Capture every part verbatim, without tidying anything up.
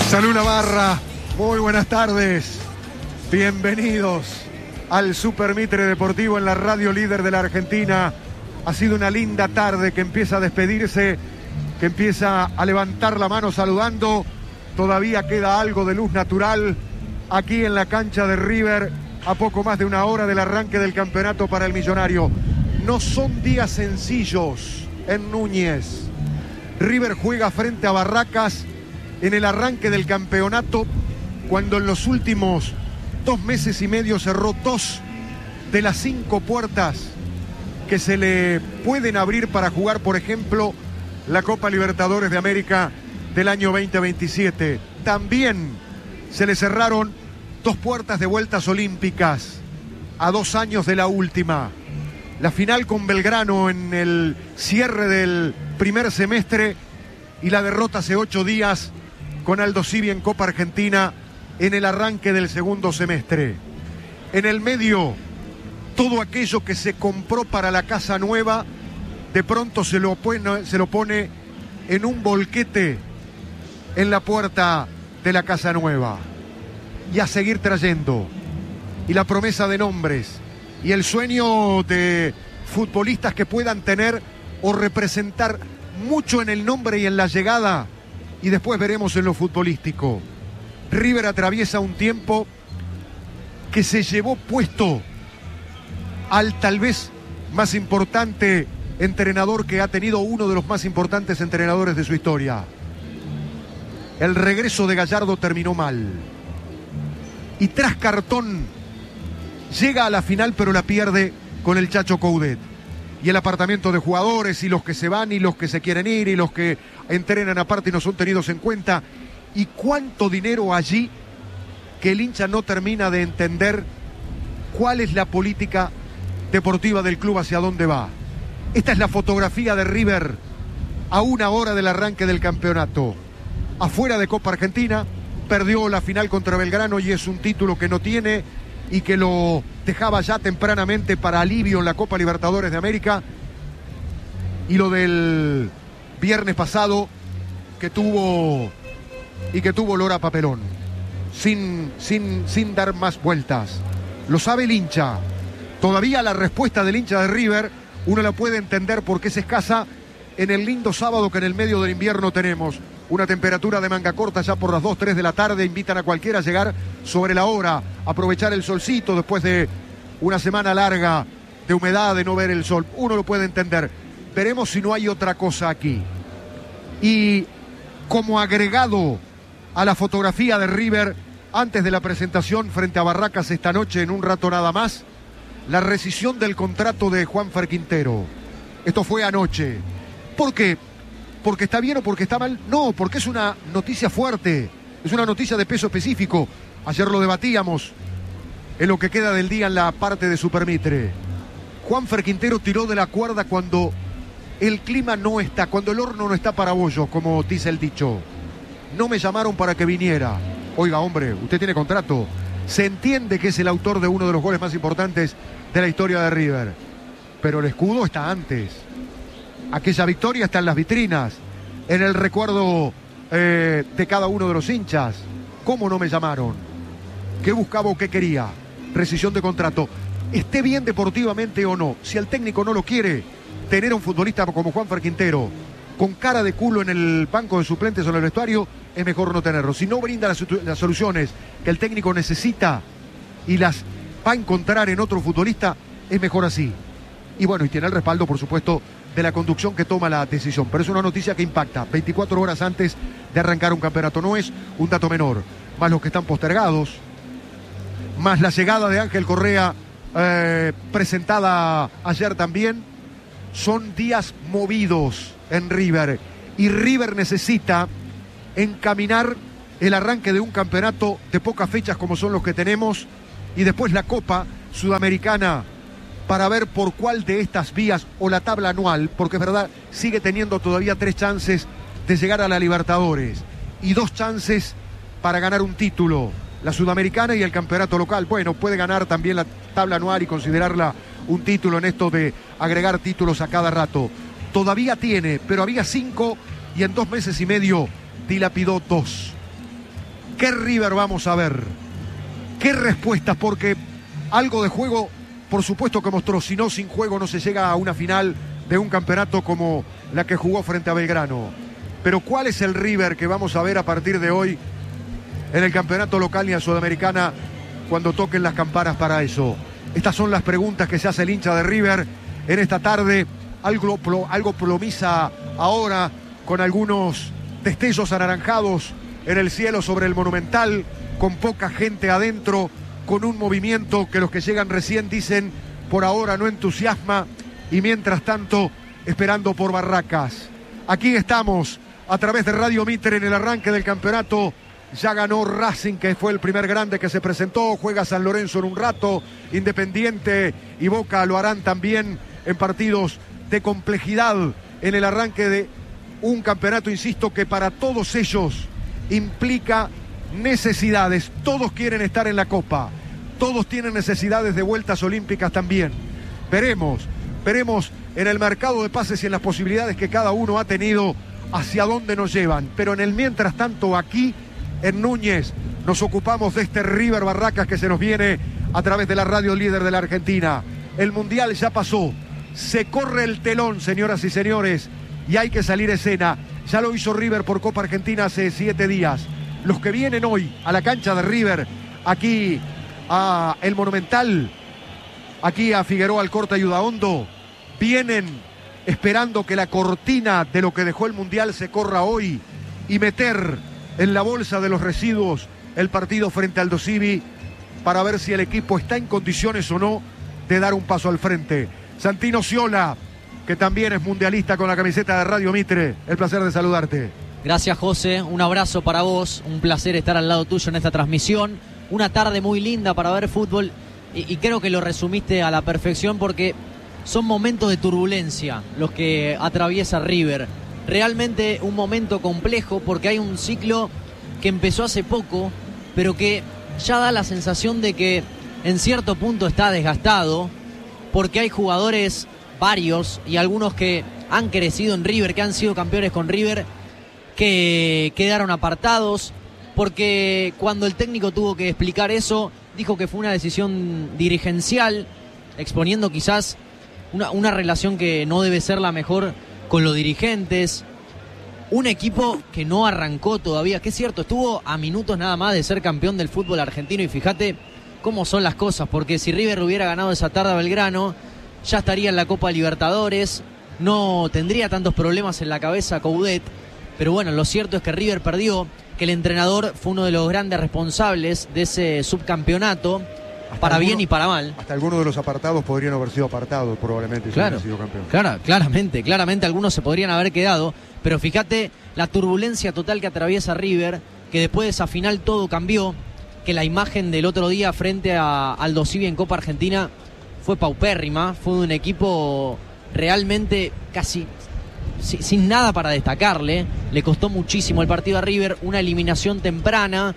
Salud Navarra, muy buenas tardes, bienvenidos al Super Mitre Deportivo en la radio líder de la Argentina. Ha sido una linda tarde que empieza a despedirse, que empieza a levantar la mano saludando. Todavía queda algo de luz natural aquí en la cancha de River, a poco más de una hora del arranque del campeonato para el Millonario. No son días sencillos en Núñez. River juega frente a Barracas en el arranque del campeonato, cuando en los últimos dos meses y medio cerró dos de las cinco puertas que se le pueden abrir para jugar, por ejemplo, la Copa Libertadores de América del año veinte veintisiete. También se le cerraron dos puertas de vueltas olímpicas a dos años de la última. La final con Belgrano en el cierre del primer semestre y la derrota hace ocho días con Aldo Civi en Copa Argentina en el arranque del segundo semestre. En el medio, todo aquello que se compró para la casa nueva, de pronto se lo pone, se lo pone en un volquete en la puerta de la casa nueva. Y a seguir trayendo. Y la promesa de nombres. Y el sueño de futbolistas que puedan tener o representar mucho en el nombre y en la llegada. Y después veremos en lo futbolístico. River atraviesa un tiempo que se llevó puesto al tal vez más importante entrenador que ha tenido uno de los más importantes entrenadores de su historia. El regreso de Gallardo terminó mal. Y tras cartón llega a la final, pero la pierde con el Chacho Coudet. Y el apartamento de jugadores, y los que se van, y los que se quieren ir, y los que entrenan aparte y no son tenidos en cuenta. Y cuánto dinero allí que el hincha no termina de entender cuál es la política deportiva del club, hacia dónde va. Esta es la fotografía de River a una hora del arranque del campeonato. Afuera de Copa Argentina, perdió la final contra Belgrano y es un título que no tiene y que lo dejaba ya tempranamente para alivio en la Copa Libertadores de América. Y lo del viernes pasado que tuvo y que tuvo olor a papelón, sin, sin, sin dar más vueltas. Lo sabe el hincha. Todavía la respuesta del hincha de River uno la puede entender porque es escasa en el lindo sábado que en el medio del invierno tenemos. Una temperatura de manga corta ya por las dos, tres de la tarde. Invitan a cualquiera a llegar sobre la hora, aprovechar el solcito después de una semana larga de humedad, de no ver el sol. Uno lo puede entender. Veremos si no hay otra cosa aquí. Y como agregado a la fotografía de River antes de la presentación frente a Barracas esta noche, en un rato nada más, la rescisión del contrato de Juanfer Quintero. Esto fue anoche. ¿Por qué? ¿Porque está bien o porque está mal? No, porque es una noticia fuerte, es una noticia de peso específico. Ayer lo debatíamos en lo que queda del día en la parte de Supermitre. Juanfer Quintero tiró de la cuerda cuando el clima no está, cuando el horno no está para bollos, como dice el dicho. No me llamaron para que viniera. Oiga, hombre, usted tiene contrato. Se entiende que es el autor de uno de los goles más importantes de la historia de River, pero el escudo está antes. Aquella victoria está en las vitrinas, en el recuerdo eh, de cada uno de los hinchas. ¿Cómo no me llamaron? ¿Qué buscaba o qué quería? Rescisión de contrato. Esté bien deportivamente o no, si el técnico no lo quiere, tener a un futbolista como Juanfer Quintero con cara de culo en el banco de suplentes o en el vestuario, es mejor no tenerlo. Si no brinda las, las soluciones que el técnico necesita y las va a encontrar en otro futbolista, es mejor así. Y bueno, y tiene el respaldo, por supuesto, de la conducción que toma la decisión. Pero es una noticia que impacta veinticuatro horas antes de arrancar un campeonato. No es un dato menor, más los que están postergados, más la llegada de Ángel Correa eh, presentada ayer también. Son días movidos en River y River necesita encaminar el arranque de un campeonato de pocas fechas como son los que tenemos y después la Copa Sudamericana, para ver por cuál de estas vías o la tabla anual, porque es verdad, sigue teniendo todavía tres chances de llegar a la Libertadores y dos chances para ganar un título, la Sudamericana y el campeonato local. Bueno, puede ganar también la tabla anual y considerarla un título en esto de agregar títulos a cada rato. Todavía tiene, pero había cinco y en dos meses y medio dilapidó dos. ¿Qué River vamos a ver? ¿Qué respuestas? Porque algo de juego, por supuesto que mostró, si no, sin juego no se llega a una final de un campeonato como la que jugó frente a Belgrano. Pero ¿cuál es el River que vamos a ver a partir de hoy en el campeonato local y en Sudamericana cuando toquen las campanas para eso? Estas son las preguntas que se hace el hincha de River en esta tarde. Algo, algo plomiza ahora con algunos destellos anaranjados en el cielo sobre el Monumental, con poca gente adentro, con un movimiento que los que llegan recién dicen por ahora no entusiasma, y mientras tanto esperando por Barracas. Aquí estamos a través de Radio Mitre en el arranque del campeonato. Ya ganó Racing, que fue el primer grande que se presentó, juega San Lorenzo en un rato, Independiente y Boca lo harán también en partidos de complejidad en el arranque de un campeonato, insisto, que para todos ellos implica necesidades. Todos quieren estar en la Copa, todos tienen necesidades de vueltas olímpicas también. Veremos, veremos en el mercado de pases y en las posibilidades que cada uno ha tenido hacia dónde nos llevan. Pero en el mientras tanto, aquí en Núñez nos ocupamos de este River Barracas que se nos viene a través de la radio líder de la Argentina. El Mundial ya pasó, se corre el telón, señoras y señores, y hay que salir a escena. Ya lo hizo River por Copa Argentina hace siete días. Los que vienen hoy a la cancha de River, aquí a el Monumental, aquí a Figueroa Alcorta y Udaondo, vienen esperando que la cortina de lo que dejó el Mundial se corra hoy y meter en la bolsa de los residuos el partido frente al Dosivi para ver si el equipo está en condiciones o no de dar un paso al frente. Santino Sciola, que también es mundialista con la camiseta de Radio Mitre, el placer de saludarte. Gracias, José, un abrazo para vos, un placer estar al lado tuyo en esta transmisión, una tarde muy linda para ver fútbol y, y creo que lo resumiste a la perfección porque son momentos de turbulencia los que atraviesa River. Realmente un momento complejo porque hay un ciclo que empezó hace poco, pero que ya da la sensación de que en cierto punto está desgastado, porque hay jugadores, varios, y algunos que han crecido en River, que han sido campeones con River, que quedaron apartados, porque cuando el técnico tuvo que explicar eso, dijo que fue una decisión dirigencial, exponiendo quizás una, una relación que no debe ser la mejor con los dirigentes. Un equipo que no arrancó todavía, que es cierto, estuvo a minutos nada más de ser campeón del fútbol argentino, y fíjate cómo son las cosas, porque si River hubiera ganado esa tarde a Belgrano, ya estaría en la Copa Libertadores, no tendría tantos problemas en la cabeza Coudet, pero bueno, lo cierto es que River perdió, que el entrenador fue uno de los grandes responsables de ese subcampeonato, hasta para alguno, bien y para mal. Hasta algunos de los apartados podrían haber sido apartados probablemente, claro, si hubiera sido campeón. Claro, claramente, claramente algunos se podrían haber quedado, pero fíjate la turbulencia total que atraviesa River, que después de esa final todo cambió, que la imagen del otro día frente a Aldo Civi en Copa Argentina fue paupérrima, fue un equipo realmente casi sin, sin nada para destacarle, le costó muchísimo el partido a River, una eliminación temprana,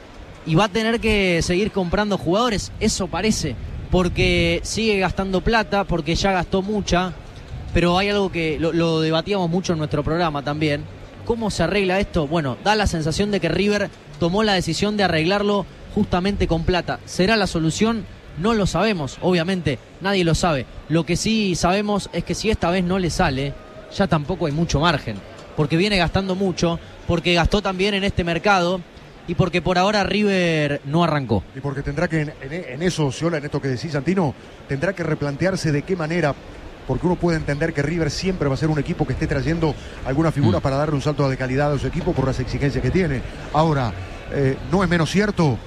y va a tener que seguir comprando jugadores, eso parece, porque sigue gastando plata, porque ya gastó mucha, pero hay algo que lo, lo debatíamos mucho en nuestro programa también. ¿Cómo se arregla esto? Bueno, da la sensación de que River tomó la decisión de arreglarlo justamente con plata. ¿Será la solución? No lo sabemos, obviamente, nadie lo sabe. Lo que sí sabemos es que si esta vez no le sale, ya tampoco hay mucho margen, porque viene gastando mucho, porque gastó también en este mercado y porque por ahora River no arrancó. Y porque tendrá que, en, en eso, Sciola, en esto que decís, Santino, tendrá que replantearse de qué manera, porque uno puede entender que River siempre va a ser un equipo que esté trayendo alguna figura mm. para darle un salto de calidad a su equipo por las exigencias que tiene. Ahora, eh, no es menos cierto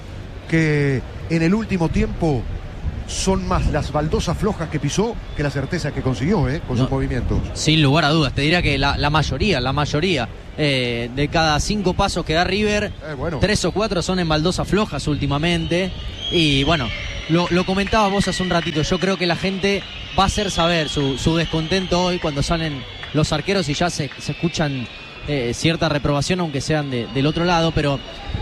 que en el último tiempo son más las baldosas flojas que pisó que la certeza que consiguió eh, con no, sus movimientos. Sin lugar a dudas, te diría que la, la mayoría, la mayoría eh, de cada cinco pasos que da River, eh, bueno. tres o cuatro son en baldosas flojas últimamente. Y bueno, lo, lo comentabas vos hace un ratito, yo creo que la gente va a hacer saber su, su descontento hoy cuando salen los arqueros y ya se, se escuchan eh, cierta reprobación, aunque sean de, del otro lado, pero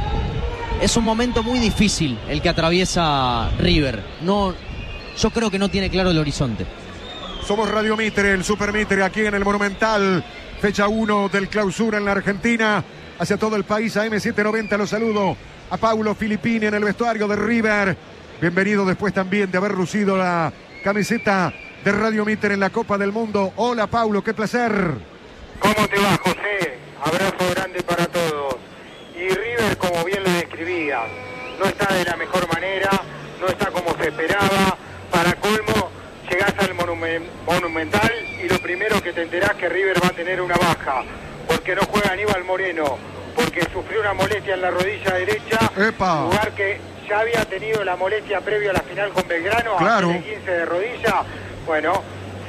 es un momento muy difícil el que atraviesa River. No, yo creo que no tiene claro el horizonte. Somos Radio Mitre, el Super Mitre, aquí en el Monumental. Fecha uno del Clausura en la Argentina. hacia todo el país. A M setecientos noventa los saludo a Paulo Filippini en el vestuario de River. Bienvenido después también de haber lucido la camiseta de Radio Mitre en la Copa del Mundo. Hola Paulo, qué placer. ¿Cómo te va, José? Abrazo grande para todos. Y River, como bien lo describías, no está de la mejor manera, no está como se esperaba. Para colmo, llegás al monumen- Monumental y lo primero que te enterás que River va a tener una baja, porque no juega Aníbal Moreno, porque sufrió una molestia en la rodilla derecha, ¡Epa! lugar que ya había tenido la molestia previo a la final con Belgrano, Claro. a el quince de rodilla. Bueno,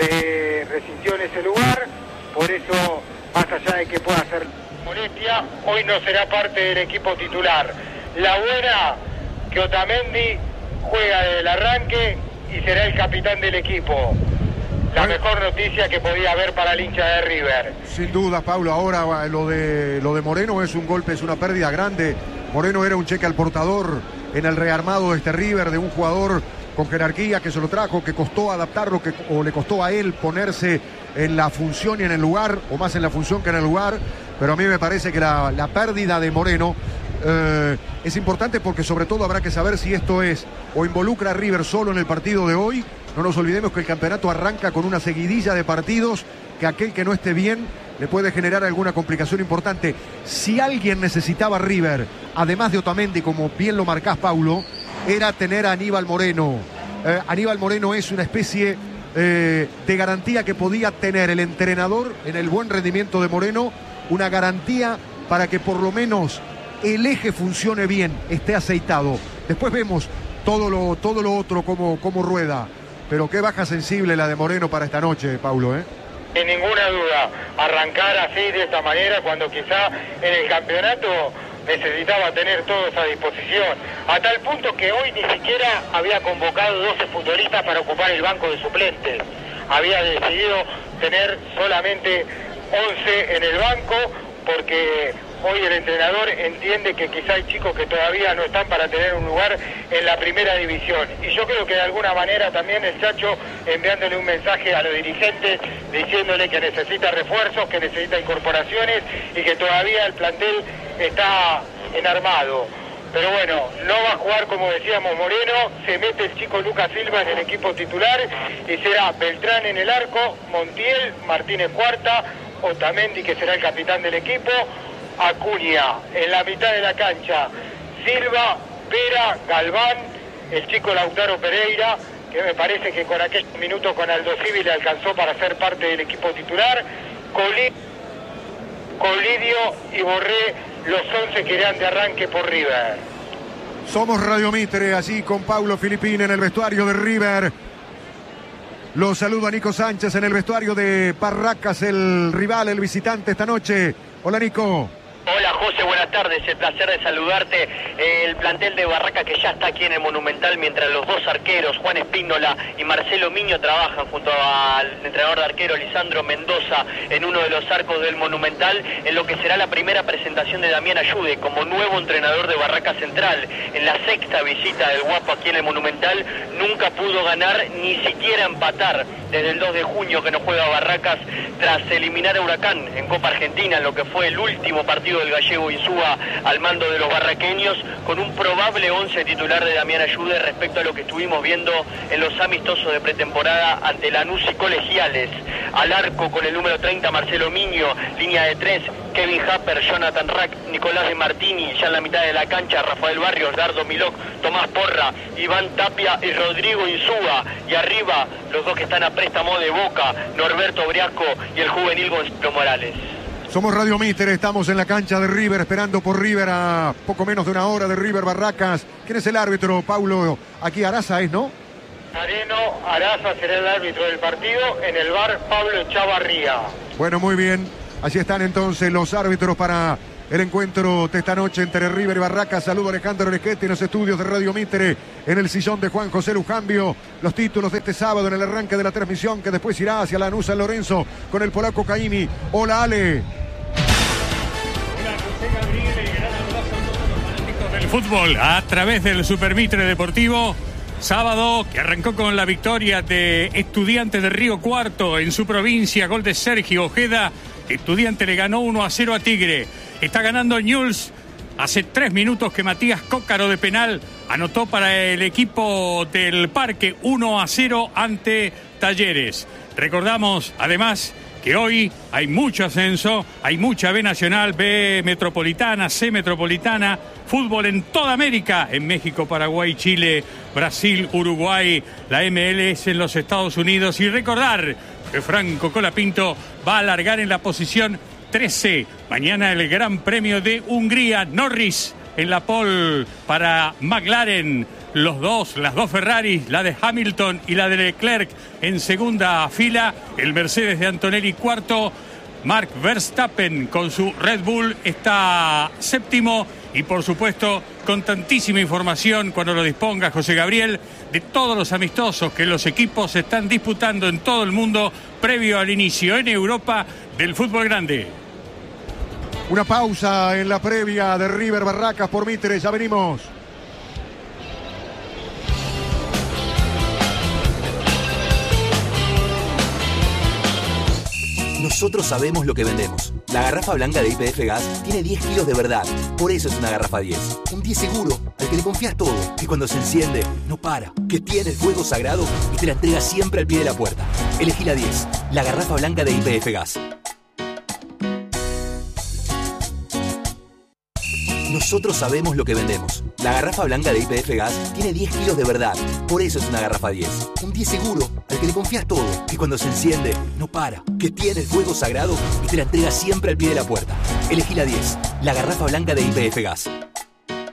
se resintió en ese lugar, por eso, más allá de que pueda ser molestia, hoy no será parte del equipo titular. La buena, que Otamendi juega desde el arranque y será el capitán del equipo. La Bueno. mejor noticia que podía haber para el hincha de River. Sin duda, Paulo, ahora lo de, lo de Moreno es un golpe, es una pérdida grande. Moreno era un cheque al portador en el rearmado de este River, de un jugador con jerarquía que se lo trajo, que costó adaptarlo, que, o le costó a él ponerse en la función y en el lugar, o más en la función que en el lugar. Pero a mí me parece que la, la pérdida de Moreno eh, es importante, porque sobre todo habrá que saber si esto es o involucra a River solo en el partido de hoy. No nos olvidemos que el campeonato arranca con una seguidilla de partidos que aquel que no esté bien le puede generar alguna complicación importante. Si alguien necesitaba River, además de Otamendi, como bien lo marcás, Paulo, era tener a Aníbal Moreno. Eh, Aníbal Moreno es una especie eh, de garantía que podía tener el entrenador en el buen rendimiento de Moreno, una garantía para que por lo menos el eje funcione bien, esté aceitado. Después vemos todo lo, todo lo otro como, como rueda. Pero qué baja sensible la de Moreno para esta noche, Paulo, ¿eh? Sin ninguna duda, arrancar así de esta manera cuando quizá en el campeonato necesitaba tener todos a disposición, a tal punto que hoy ni siquiera había convocado doce futbolistas para ocupar el banco de suplentes. Había decidido tener solamente once en el banco, porque hoy el entrenador entiende que quizá hay chicos que todavía no están para tener un lugar en la primera división. Y yo creo que de alguna manera también el Chacho, enviándole un mensaje a los dirigentes, diciéndole que necesita refuerzos, que necesita incorporaciones y que todavía el plantel está enarmado. Pero bueno, no va a jugar, como decíamos, Moreno, se mete el chico Lucas Silva en el equipo titular y será Beltrán en el arco, Montiel, Martínez Cuarta, Otamendi, que será el capitán del equipo, Acuña en la mitad de la cancha, Silva, Pera, Galván, el chico Lautaro Pereira, que me parece que con aquellos minutos con Aldo Civi le alcanzó para ser parte del equipo titular, Coli- Colidio y Borré, los once que irán de arranque por River. Somos Radio Mitre, así con Paulo Filippini en el vestuario de River. Los saluda Nico Sánchez en el vestuario de Barracas, el rival, el visitante esta noche. Hola, Nico. Hola José, buenas tardes, el placer de saludarte. El plantel de Barracas que ya está aquí en el Monumental, mientras los dos arqueros, Juan Espínola y Marcelo Miño, trabajan junto al entrenador de arquero Lisandro Mendoza en uno de los arcos del Monumental, en lo que será la primera presentación de Damián Ayude como nuevo entrenador de Barracas Central. En la sexta visita del Guapo aquí en el Monumental, nunca pudo ganar ni siquiera empatar desde el dos de junio que no juega Barracas tras eliminar a Huracán en Copa Argentina, en lo que fue el último partido del gallego Insúa al mando de los barraqueños, con un probable once titular de Damián Ayude respecto a lo que estuvimos viendo en los amistosos de pretemporada ante Lanús y Colegiales. Al arco con el número treinta Marcelo Miño, línea de tres Kevin Happer, Jonathan Rack, Nicolás de Martini, ya en la mitad de la cancha Rafael Barrios, Dardo Milok, Tomás Porra, Iván Tapia y Rodrigo Insúa, y arriba los dos que están a préstamo de Boca, Norberto Briasco y el juvenil Gonzalo Morales. Somos Radio Mitre, estamos en la cancha de River, esperando por River a poco menos de una hora de River Barracas. ¿Quién es el árbitro, Paulo? Aquí Araza es, ¿no? Areno Araza será el árbitro del partido, en el bar Pablo Chavarría. Bueno, muy bien. Así están entonces los árbitros para el encuentro de esta noche entre River y Barracas. Saludo a Alejandro Orejetti en los estudios de Radio Mitre, en el sillón de Juan José Lujambio. Los títulos de este sábado en el arranque de la transmisión, que después irá hacia Lanús San Lorenzo con el polaco Caimi. Hola, Ale. Hola, José Gabriel, el gran abrazo a todos los fanáticos del fútbol a través del Super Mitre Deportivo. Sábado que arrancó con la victoria de Estudiantes de Río Cuarto en su provincia, gol de Sergio Ojeda. Estudiante le ganó uno a cero a Tigre. Está ganando Newell's. Hace tres minutos que Matías Cócaro de penal anotó para el equipo del Parque uno a cero ante Talleres. Recordamos además que hoy hay mucho ascenso, hay mucha B Nacional, B Metropolitana, C Metropolitana, fútbol en toda América, en México, Paraguay, Chile, Brasil, Uruguay, la M L S en los Estados Unidos. Y recordar que Franco Colapinto va a largar en la posición trece. Mañana el Gran Premio de Hungría, Norris en la pole para McLaren. Los dos, las dos Ferraris, la de Hamilton y la de Leclerc en segunda fila. El Mercedes de Antonelli cuarto. Mark Verstappen con su Red Bull está séptimo. Y por supuesto, con tantísima información, cuando lo disponga José Gabriel, de todos los amistosos que los equipos están disputando en todo el mundo previo al inicio en Europa del fútbol grande. Una pausa en la previa de River Barracas por Mitre, ya venimos. Nosotros sabemos lo que vendemos. La garrafa blanca de Y P F Gas tiene diez kilos de verdad. Por eso es una garrafa diez. Un diez seguro, al que le confías todo. Que cuando se enciende, no para. Que tiene el fuego sagrado y te la entrega siempre al pie de la puerta. Elegí la diez. La garrafa blanca de Y P F Gas. Nosotros sabemos lo que vendemos. La garrafa blanca de Y P F Gas tiene diez kilos de verdad. Por eso es una garrafa diez. Un diez seguro, al que le confías todo. Que cuando se enciende, no para. Que tiene el fuego sagrado y te la entrega siempre al pie de la puerta. Elegí la diez. La garrafa blanca de Y P F Gas.